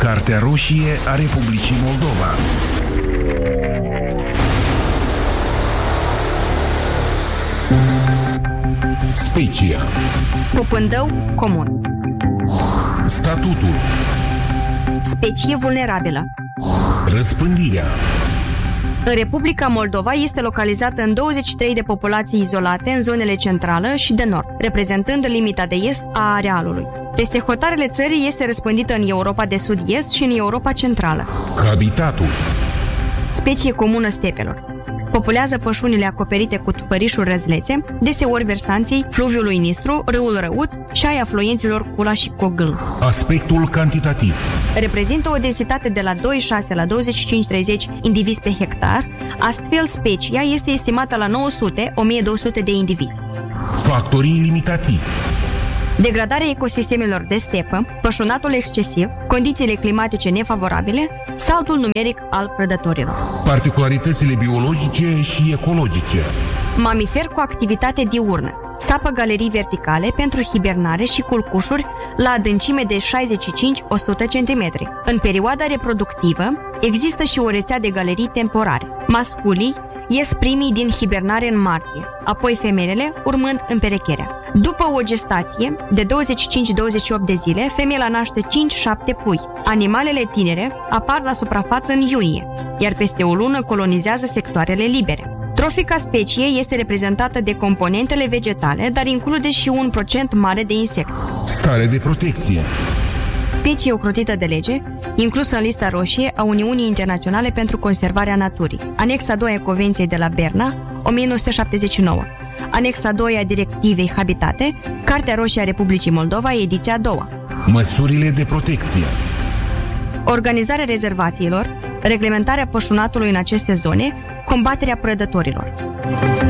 Cartea roșie a Republicii Moldova. Specia. Pupândău comun. Statutul. Specie vulnerabilă. Răspândirea. În Republica Moldova este localizată în 23 de populații izolate în zonele centrală și de nord, reprezentând limita de est a arealului. Peste hotarele țării este răspândită în Europa de sud-est și în Europa centrală. Habitatul. Specie comună stepelor. Populează pășunile acoperite cu tufărișuri răzlețe, deseori versanții fluviului Nistru, râul Răut și ai afluenților Cula și Cogâl. Aspectul cantitativ. Reprezintă o densitate de la 2,6 la 25-30 indivizi pe hectar, astfel specia este estimată la 900-1200 de indivizi. Factorii limitativi. Degradarea ecosistemelor de stepă, pășunatul excesiv, condițiile climatice nefavorabile, saltul numeric al prădătorilor. Particularitatele biologice și ecologice. Mamifer cu activitate diurnă. Sapă galerii verticale pentru hibernare și culcușuri la adâncime de 65-100 cm. În perioada reproductivă există și o rețea de galerii temporare. Masculii ies primii din hibernare în martie, apoi femelele urmând împerecherea. După o gestație de 25-28 de zile, femeia naște 5-7 pui. Animalele tinere apar la suprafață în iunie, iar peste o lună colonizează sectoarele libere. Trofica speciei este reprezentată de componentele vegetale, dar include și un procent mare de insecte. Stare de protecție. Specie ocrotită de lege, inclusă în lista roșie a Uniunii Internaționale pentru Conservarea Naturii, anexa 2 a Convenției de la Berna, 1979, anexa 2 a Directivei Habitate, Cartea roșie a Republicii Moldova, ediția a doua. Măsurile de protecție. Organizarea rezervațiilor, reglementarea pășunatului în aceste zone, combaterea prădătorilor.